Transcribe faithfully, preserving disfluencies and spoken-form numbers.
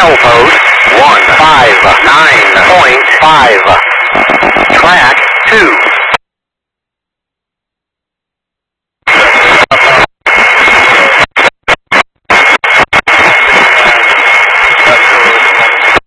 Milepost one five nine point five. Track two.